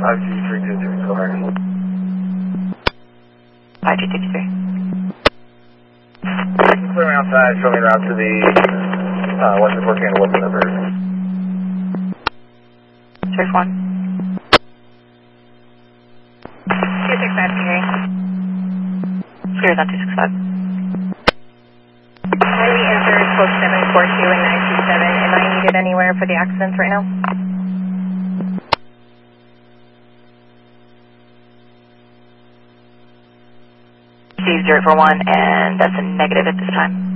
5223, go ahead. 5223. Clear me outside, show me around to the Western 14 and Western number. Surf 1. 265, Gary. Clear on 265. Highly injured, code 742 and 927. Am I needed anywhere for the accidents right now? Steve 041, and that's a negative at this time.